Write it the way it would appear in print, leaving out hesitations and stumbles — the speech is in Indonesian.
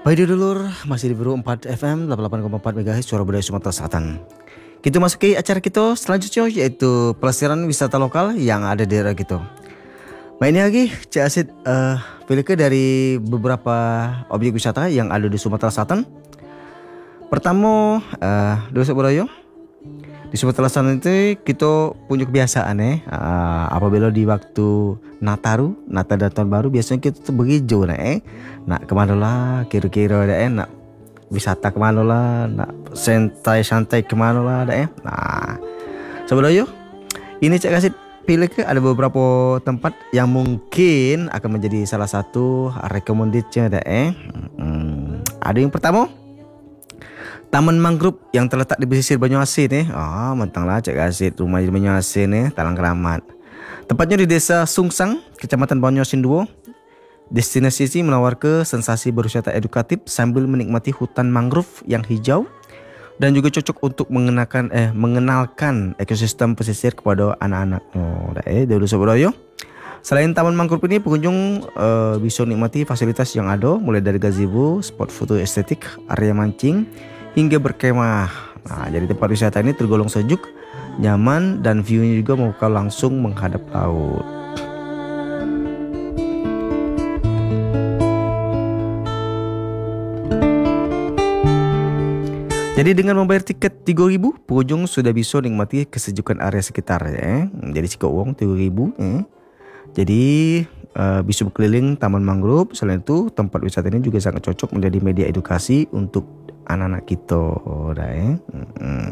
Baik dulur, masih di Bro 4 FM 88,4 MHz Suara Budaya Sumatera Selatan. Kita masuki acara kita selanjutnya yaitu pelesiran wisata lokal yang ada di daerah kita. Ini lagi Cik Asid pilih ke dari beberapa objek wisata yang ada di Sumatera Selatan. Pertama, Dosa Budaya. Di Sumatera Selatan itu kita punya kebiasaan apabila di waktu Natal dan Tahun Baru biasanya kita tuh begitu nak kemana lah kira-kira nak wisata kemana lah, nak santai-santai kemana lah Nah, sebelumnya ini Cik kasih pilih ke ada beberapa tempat yang mungkin akan menjadi salah satu recommendednya Ada yang pertama, Taman Mangrove yang terletak di pesisir Banyuasin mentang lah Cik kasih rumah di Banyuasin Talang Keramat. Tempatnya di Desa Sungsang, Kecamatan Banyuasin 2. Destinasi ini menawarkan sensasi berwisata edukatif sambil menikmati hutan mangrove yang hijau dan juga cocok untuk mengenalkan ekosistem pesisir kepada anak-anak. Dulu sebelumnya. Selain Taman Mangrove ini, pengunjung bisa menikmati fasilitas yang ada mulai dari gazebo, spot foto estetik, area mancing hingga berkemah. Jadi tempat wisata ini tergolong sejuk, nyaman dan view-nya juga membuka langsung menghadap laut. Jadi dengan membayar tiket 3.000, pengunjung sudah bisa nikmati kesejukan area sekitar Jadi jika uang 3.000 Jadi bisa berkeliling Taman Mangrove. Selain itu, tempat wisata ini juga sangat cocok menjadi media edukasi untuk anak-anak kita.